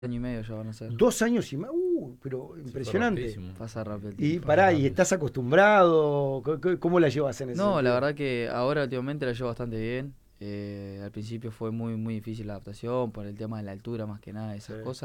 Año y medio ya van a ser. 2 años y más. Pero Se fue impresionante. rapidísimo. Pasa rápido el Y tiempo. pará, ¿y estás acostumbrado? ¿Cómo la llevas en ese No, la sentido? verdad que ahora últimamente la llevo bastante bien. Al principio fue muy difícil la adaptación por el tema de la altura más que nada, esas Sí. cosas.